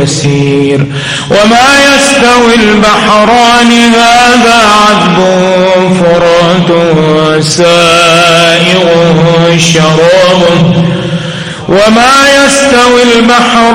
يسير. وما يستوي البحران هذا عذب فرات سائغ شرابه وما يستوي البحران